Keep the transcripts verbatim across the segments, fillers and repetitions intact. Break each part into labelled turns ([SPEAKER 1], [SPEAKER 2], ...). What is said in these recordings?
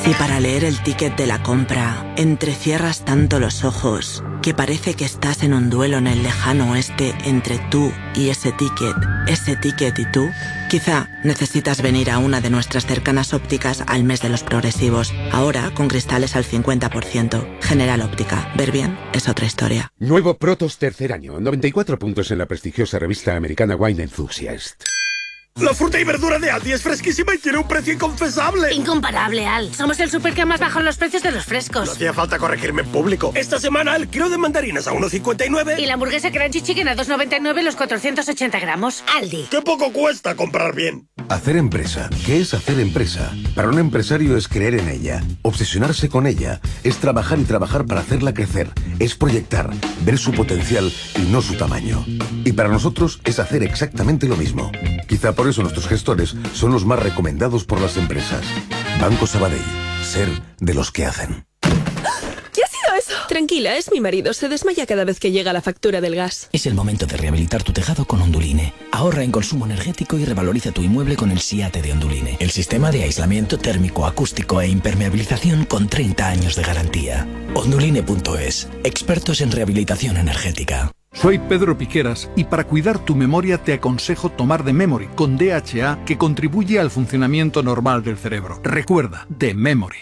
[SPEAKER 1] Si para leer el ticket de la compra entrecierras tanto los ojos que parece que estás en un duelo en el lejano oeste entre tú y ese ticket, ese ticket y tú, quizá necesitas venir a una de nuestras cercanas ópticas al mes de los progresivos. Ahora con cristales al cincuenta por ciento. General Óptica. Ver bien es otra historia.
[SPEAKER 2] Nuevo Protos tercer año. noventa y cuatro puntos en la prestigiosa revista americana Wine Enthusiast.
[SPEAKER 3] La fruta y verdura de Aldi es fresquísima y tiene un precio inconfesable.
[SPEAKER 4] Incomparable, Al. Somos el súper que más bajan los precios de los frescos.
[SPEAKER 3] No hacía falta corregirme en público. Esta semana el kilo de mandarinas a uno cincuenta y nueve.
[SPEAKER 4] Y la hamburguesa Crunchy Chicken a dos noventa y nueve los cuatrocientos ochenta gramos. Aldi.
[SPEAKER 3] ¡Qué poco cuesta comprar bien!
[SPEAKER 5] Hacer empresa. ¿Qué es hacer empresa? Para un empresario es creer en ella, obsesionarse con ella, es trabajar y trabajar para hacerla crecer, es proyectar, ver su potencial y no su tamaño. Y para nosotros es hacer exactamente lo mismo. Quizá por eso nuestros gestores son los más recomendados por las empresas. Banco Sabadell. Ser de los que hacen.
[SPEAKER 6] ¿Qué ha sido eso? Tranquila, es mi marido. Se desmaya cada vez que llega la factura del gas.
[SPEAKER 7] Es el momento de rehabilitar tu tejado con Onduline. Ahorra en consumo energético y revaloriza tu inmueble con el SIATE de Onduline. El sistema de aislamiento térmico, acústico e impermeabilización con treinta años de garantía. Onduline punto es. Expertos en rehabilitación energética.
[SPEAKER 8] Soy Pedro Piqueras y para cuidar tu memoria te aconsejo tomar The Memory con D H A que contribuye al funcionamiento normal del cerebro. Recuerda, The Memory.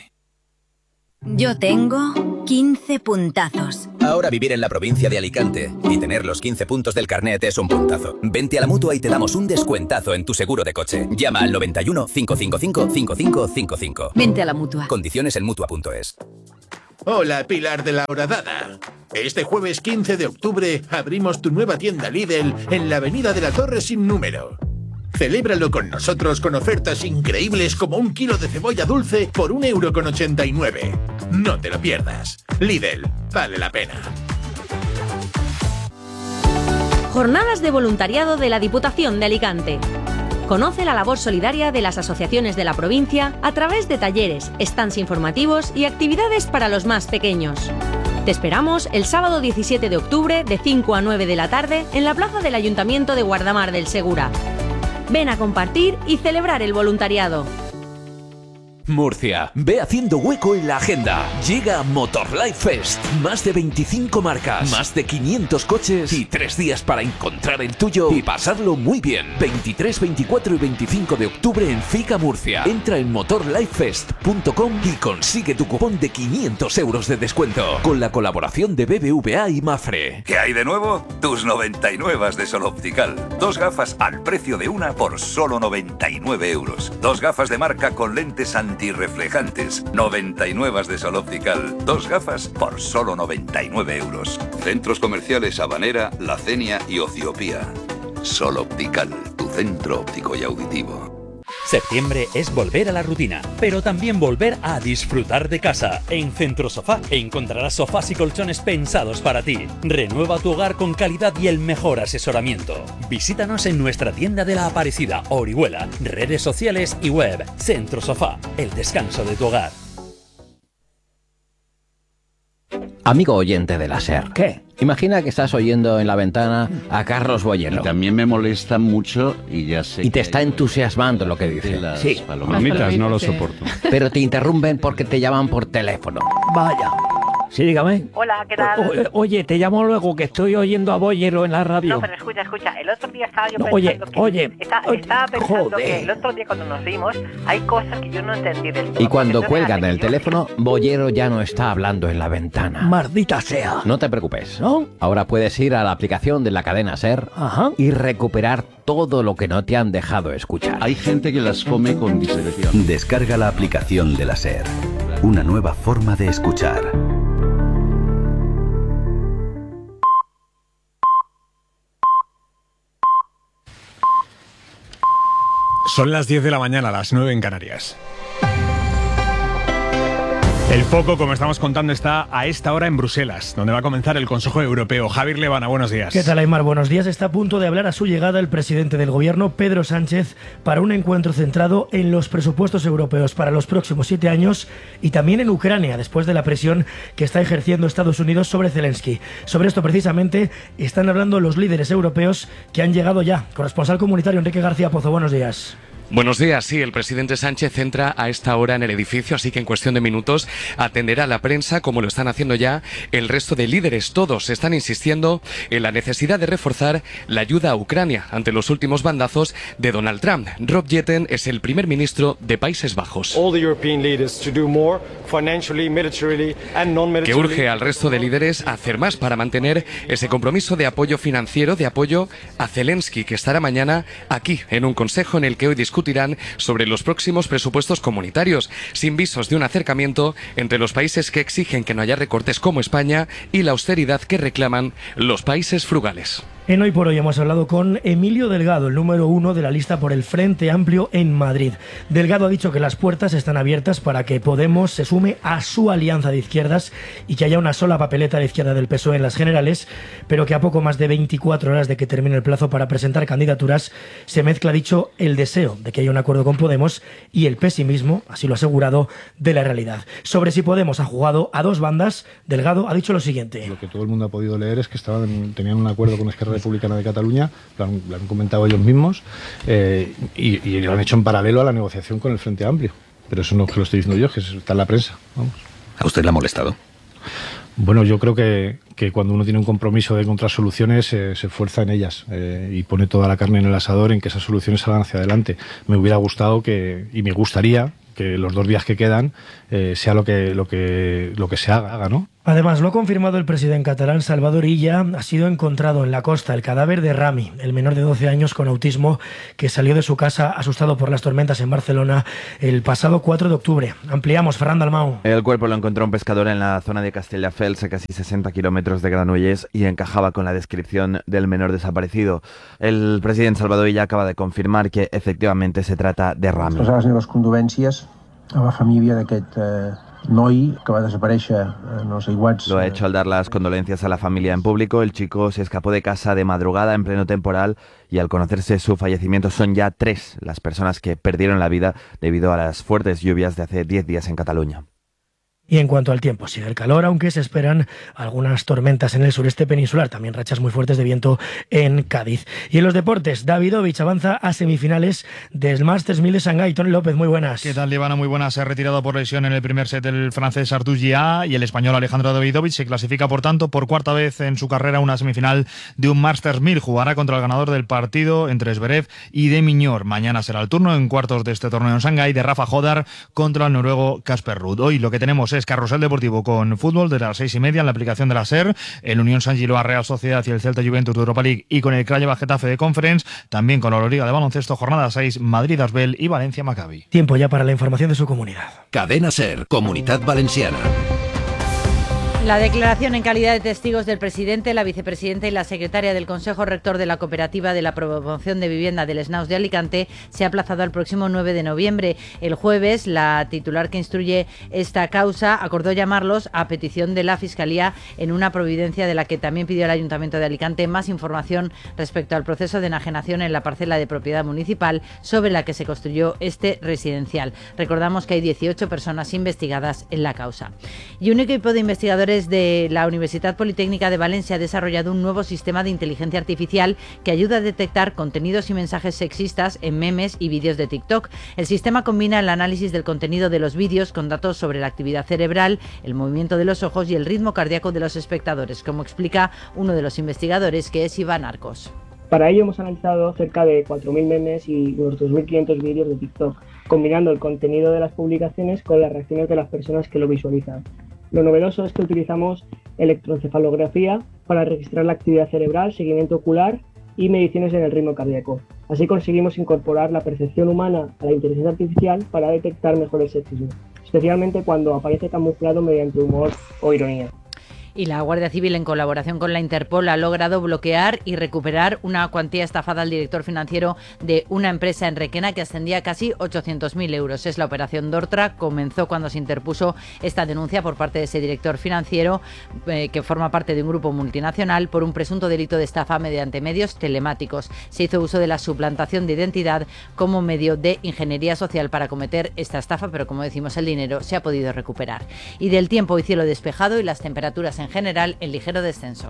[SPEAKER 9] Yo tengo quince puntazos.
[SPEAKER 10] Ahora vivir en la provincia de Alicante y tener los quince puntos del carnet es un puntazo. Vente a la Mutua y te damos un descuentazo en tu seguro de coche. Llama al noventa y uno, cinco cinco cinco, cinco cinco cinco cinco.
[SPEAKER 9] Vente a la Mutua.
[SPEAKER 10] Condiciones en Mutua punto es.
[SPEAKER 11] Hola, Pilar de la Horadada. Este jueves quince de octubre abrimos tu nueva tienda Lidl en la Avenida de la Torre sin número. Celébralo con nosotros con ofertas increíbles como un kilo de cebolla dulce por un euro con ochenta y nueve. No te lo pierdas. Lidl, vale la pena.
[SPEAKER 12] Jornadas de voluntariado de la Diputación de Alicante. Conoce la labor solidaria de las asociaciones de la provincia a través de talleres, stands informativos y actividades para los más pequeños. Te esperamos el sábado diecisiete de octubre de cinco a nueve de la tarde en la plaza del Ayuntamiento de Guardamar del Segura. Ven a compartir y celebrar el voluntariado.
[SPEAKER 13] Murcia, ve haciendo hueco en la agenda. Llega Motorlife Fest. Más de veinticinco marcas, más de quinientos coches y tres días para encontrar el tuyo y pasarlo muy bien. veintitrés, veinticuatro y veinticinco de octubre en Fica Murcia. Entra en motorlifefest punto com y consigue tu cupón de quinientos euros de descuento con la colaboración de B B V A y Mafre.
[SPEAKER 14] ¿Qué hay de nuevo? Tus noventa y nueve de Sol Optical. Dos gafas al precio de una por solo noventa y nueve euros. Dos gafas de marca con lentes anti antirreflejantes, noventa y nueve de Sol Optical, dos gafas por solo noventa y nueve euros. Centros comerciales Habanera, La Cenia y Ociopía. Sol Optical, tu centro óptico y auditivo.
[SPEAKER 15] Septiembre es volver a la rutina, pero también volver a disfrutar de casa. En Centro Sofá encontrarás sofás y colchones pensados para ti. Renueva tu hogar con calidad y el mejor asesoramiento. Visítanos en nuestra tienda de La Aparecida, Orihuela, redes sociales y web. Centro Sofá, el descanso de tu hogar.
[SPEAKER 16] Amigo oyente de la SER.
[SPEAKER 17] ¿Qué?
[SPEAKER 16] Imagina que estás oyendo en la ventana a Carlos Boyero.
[SPEAKER 17] Y también me molesta mucho y ya sé.
[SPEAKER 16] Y te está entusiasmando lo que dice.
[SPEAKER 17] Las
[SPEAKER 16] sí.
[SPEAKER 17] Palomitas
[SPEAKER 16] no lo soporto. Pero te interrumpen porque te llaman por teléfono.
[SPEAKER 17] Vaya. Sí, dígame.
[SPEAKER 18] Hola, ¿qué tal?
[SPEAKER 17] O, oye, te llamo luego que estoy oyendo a Boyero en la radio.
[SPEAKER 18] No, pero escucha, escucha. El otro día estaba yo
[SPEAKER 17] no,
[SPEAKER 18] pensando
[SPEAKER 17] oye,
[SPEAKER 18] que...
[SPEAKER 17] Oye,
[SPEAKER 18] está,
[SPEAKER 17] oye.
[SPEAKER 18] Estaba pensando
[SPEAKER 17] Joder.
[SPEAKER 18] que el otro día cuando nos vimos hay cosas que yo no entendí del todo.
[SPEAKER 16] Y cuando
[SPEAKER 18] Entonces,
[SPEAKER 16] cuelgan el
[SPEAKER 18] yo...
[SPEAKER 16] teléfono, Boyero ya no está hablando en la ventana.
[SPEAKER 17] Maldita sea.
[SPEAKER 16] No te preocupes.
[SPEAKER 17] ¿No?
[SPEAKER 16] Ahora puedes ir a la aplicación de la cadena SER
[SPEAKER 17] Ajá.
[SPEAKER 16] y recuperar todo lo que no te han dejado escuchar.
[SPEAKER 17] Hay gente que las come con discreción.
[SPEAKER 19] Descarga la aplicación de la SER. Una nueva forma de escuchar.
[SPEAKER 20] Son las diez de la mañana, las nueve en Canarias. El foco, como estamos contando, está a esta hora en Bruselas, donde va a comenzar el Consejo Europeo. Javier Levana, buenos días.
[SPEAKER 21] ¿Qué tal, Aymar? Buenos días. Está a punto de hablar a su llegada el presidente del Gobierno, Pedro Sánchez, para un encuentro centrado en los presupuestos europeos para los próximos siete años y también en Ucrania, después de la presión que está ejerciendo Estados Unidos sobre Zelensky. Sobre esto, precisamente, están hablando los líderes europeos que han llegado ya. Corresponsal comunitario Enrique García Pozo, buenos días.
[SPEAKER 1] Buenos días. Sí, el presidente Sánchez entra a esta hora en el edificio, así que en cuestión de minutos atenderá a la prensa, como lo están haciendo ya el resto de líderes. Todos están insistiendo en la necesidad de reforzar la ayuda a Ucrania ante los últimos bandazos de Donald Trump. Rob Jetten es el primer ministro de Países Bajos, que urge al resto de líderes a hacer más para mantener ese compromiso de apoyo financiero, de apoyo a Zelensky, que estará mañana aquí en un consejo en el que hoy discutirán sobre los próximos presupuestos comunitarios, sin visos de un acercamiento entre los países que exigen que no haya recortes como España y la austeridad que reclaman los países frugales.
[SPEAKER 21] En Hoy por Hoy hemos hablado con Emilio Delgado, el número uno de la lista por el Frente Amplio en Madrid. Delgado ha dicho que las puertas están abiertas para que Podemos se sume a su alianza de izquierdas y que haya una sola papeleta de izquierda del P S O E en las generales, pero que a poco más de veinticuatro horas de que termine el plazo para presentar candidaturas se mezcla, dicho, el deseo de que haya un acuerdo con Podemos y el pesimismo, así lo ha asegurado, de la realidad. Sobre si Podemos ha jugado a dos bandas, Delgado ha dicho lo siguiente.
[SPEAKER 22] Lo que todo el mundo ha podido leer es que estaban, tenían un acuerdo con Esquerra Republicana de Cataluña, lo han, lo han comentado ellos mismos, eh, y, y lo han hecho en paralelo a la negociación con el Frente Amplio. Pero eso no es que lo estoy diciendo yo, que está en la prensa. Vamos.
[SPEAKER 23] ¿A usted le ha molestado?
[SPEAKER 22] Bueno, yo creo que, que cuando uno tiene un compromiso de encontrar soluciones, eh, se esfuerza en ellas eh, y pone toda la carne en el asador en que esas soluciones salgan hacia adelante. Me hubiera gustado que, y me gustaría que los dos días que quedan eh, sea lo que, lo que, lo que se haga, haga, ¿no?
[SPEAKER 21] Además, lo ha confirmado el presidente catalán Salvador Illa. Ha sido encontrado en la costa el cadáver de Rami, el menor de doce años con autismo que salió de su casa asustado por las tormentas en Barcelona el pasado cuatro de octubre. Ampliamos, Ferran Dalmau.
[SPEAKER 24] El cuerpo lo encontró un pescador en la zona de Castelldefels, a casi sesenta kilómetros de Granollers, y encajaba con la descripción del menor desaparecido. El presidente Salvador Illa acaba de confirmar que efectivamente se trata de Rami.
[SPEAKER 25] Expressar les meves condolències a la família d'aquest eh, noi que va desaparèixer en els aiguats.
[SPEAKER 24] Lo ha hecho al dar las condolencias a la familia en público. El chico se escapó de casa de madrugada en pleno temporal y al conocerse su fallecimiento son ya tres las personas que perdieron la vida debido a las fuertes lluvias de hace diez días en Cataluña.
[SPEAKER 21] Y en cuanto al tiempo, sigue el calor, aunque se esperan algunas tormentas en el sureste peninsular, también rachas muy fuertes de viento en Cádiz. Y en los deportes, Davidovich avanza a semifinales del Masters mil de Shanghái. Tony López, muy buenas.
[SPEAKER 26] ¿Qué tal, Líbana? Muy buenas. Se ha retirado por lesión en el primer set el francés Arthur Gia y el español Alejandro Davidovich se clasifica, por tanto, por cuarta vez en su carrera una semifinal de un Masters mil. Jugará contra el ganador del partido entre Zverev y de Miñor. Mañana será el turno en cuartos de este torneo en Shanghái de Rafa Hodar contra el noruego Casper Ruud. Hoy lo que tenemos es carrusel deportivo con fútbol de las seis y media en la aplicación de la SER, el Unión San Giloa Real Sociedad y el Celta Juventus de Europa League, y con el Craiova Getafe de Conference, también con la Euroliga de baloncesto, jornada seis, Madrid Asbel y Valencia Maccabi.
[SPEAKER 21] Tiempo ya para la información de su comunidad.
[SPEAKER 27] Cadena SER, Comunidad Valenciana.
[SPEAKER 12] La declaración en calidad de testigos del presidente, la vicepresidenta y la secretaria del Consejo Rector de la Cooperativa de la Promoción de Vivienda del Snaus de Alicante se ha aplazado al próximo nueve de noviembre. El jueves, la titular que instruye esta causa acordó llamarlos a petición de la Fiscalía en una providencia de la que también pidió el Ayuntamiento de Alicante más información respecto al proceso de enajenación en la parcela de propiedad municipal sobre la que se construyó este residencial. Recordamos que hay dieciocho personas investigadas en la causa. Y un equipo de investigadores de la Universidad Politécnica de Valencia ha desarrollado un nuevo sistema de inteligencia artificial que ayuda a detectar contenidos y mensajes sexistas en memes y vídeos de TikTok. El sistema combina el análisis del contenido de los vídeos con datos sobre la actividad cerebral, el movimiento de los ojos y el ritmo cardíaco de los espectadores, como explica uno de los investigadores, que es Iván Arcos.
[SPEAKER 28] Para ello hemos analizado cerca de cuatro mil memes y unos dos mil quinientos vídeos de TikTok, combinando el contenido de las publicaciones con las reacciones de las personas que lo visualizan. Lo novedoso es que utilizamos electroencefalografía para registrar la actividad cerebral, seguimiento ocular y mediciones en el ritmo cardíaco. Así conseguimos incorporar la percepción humana a la inteligencia artificial para detectar mejor el sexismo, especialmente cuando aparece camuflado mediante humor o ironía.
[SPEAKER 12] Y la Guardia Civil, en colaboración con la Interpol, ha logrado bloquear y recuperar una cuantía estafada al director financiero de una empresa en Requena que ascendía a casi ochocientos mil euros. Es la operación Dortra. Comenzó cuando se interpuso esta denuncia por parte de ese director financiero, eh, que forma parte de un grupo multinacional, por un presunto delito de estafa mediante medios telemáticos. Se hizo uso de la suplantación de identidad como medio de ingeniería social para cometer esta estafa, pero como decimos, el dinero se ha podido recuperar. Y del tiempo, y cielo despejado y las temperaturas en en general en ligero descenso.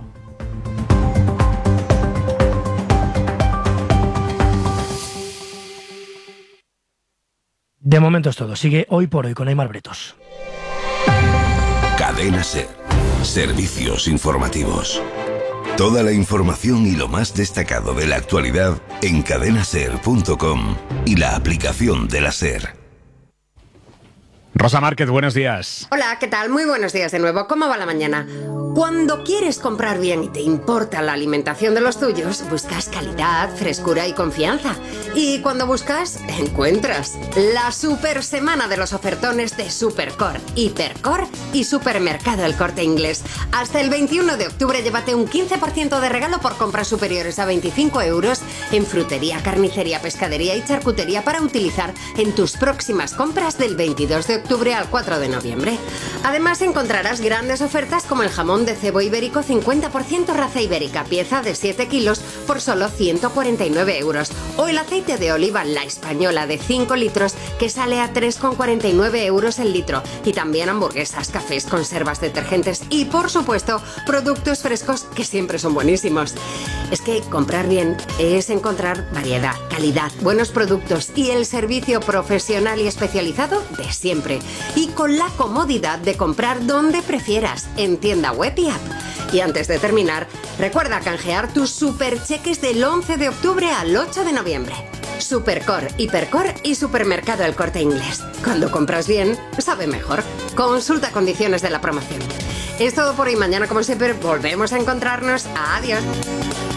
[SPEAKER 21] De momento es todo. Sigue Hoy por Hoy con Aimar Bretos.
[SPEAKER 27] Cadena SER. Servicios informativos. Toda la información y lo más destacado de la actualidad en cadena ser punto com y la aplicación de la SER.
[SPEAKER 20] Rosa Márquez, buenos días.
[SPEAKER 2] Hola, ¿qué tal? Muy buenos días de nuevo. ¿Cómo va la mañana? Cuando quieres comprar bien y te importa la alimentación de los tuyos, buscas calidad, frescura y confianza. Y cuando buscas, encuentras. La super semana de los ofertones de Supercor, Hipercor y Supermercado El Corte Inglés. Hasta el veintiuno de octubre llévate un quince por ciento de regalo por compras superiores a veinticinco euros en frutería, carnicería, pescadería y charcutería para utilizar en tus próximas compras del veintidós de octubre al cuatro de noviembre. Además encontrarás grandes ofertas como el jamón de cebo ibérico cincuenta por ciento raza ibérica, pieza de siete kilos por solo ciento cuarenta y nueve euros. O el aceite de oliva La Española de cinco litros que sale a tres con cuarenta y nueve euros el litro. Y también hamburguesas, cafés, conservas, detergentes y por supuesto productos frescos que siempre son buenísimos. Es que comprar bien es encontrar variedad, calidad, buenos productos y el servicio profesional y especializado de siempre. Y con la comodidad de comprar donde prefieras, en tienda web y app. Y antes de terminar, recuerda canjear tus supercheques del once de octubre al ocho de noviembre. Supercor, Hipercor y Supermercado El Corte Inglés. Cuando compras bien, sabe mejor. Consulta condiciones de la promoción. Es todo por hoy. Mañana, como siempre, volvemos a encontrarnos. Adiós.